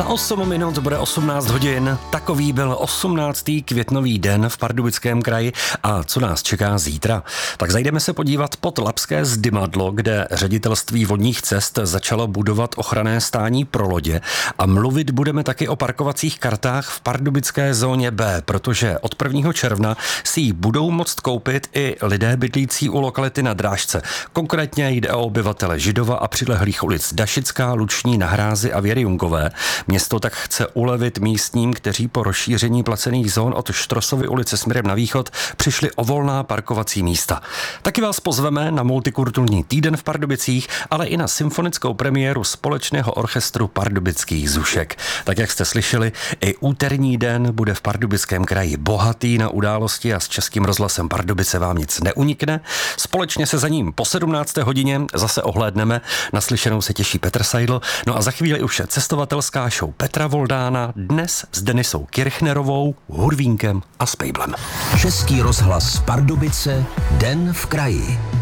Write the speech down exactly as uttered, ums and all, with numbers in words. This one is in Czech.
Za osm minut bude osmnáct hodin. Takový byl osmnáctý květnový den v Pardubickém kraji. A co nás čeká zítra? Tak zajdeme se podívat pod Labské Zdymadlo, kde ředitelství vodních cest začalo budovat ochranné stání pro lodě. A mluvit budeme taky o parkovacích kartách v pardubické zóně B, protože od prvního června si ji budou moct koupit i lidé bydlící u lokality na Drážce. Konkrétně jde o obyvatele Židova a přilehlých ulic Dašická, Luční, Na Hrázi a Věry Jungové. Město tak chce ulevit místním, kteří po rozšíření placených zón od Štrosovy ulice směrem na východ přišli o volná parkovací místa. Taky vás pozveme na multikulturní týden v Pardubicích, ale i na symfonickou premiéru společného orchestru Pardubických Zušek. Tak jak jste slyšeli, i úterní den bude v Pardubickém kraji bohatý na události a s Českým rozhlasem Pardubice vám nic neunikne. Společně se za ním po sedmnácté hodině zase ohlédneme. Na slyšenou se těší Petr Seidl. No a za chvíli už je cestovatelská show Petra Voldána, dnes s Denisou Kirchnerovou, Hurvínkem a Spejblem. Český rozhlas Pardubice, den v kraji.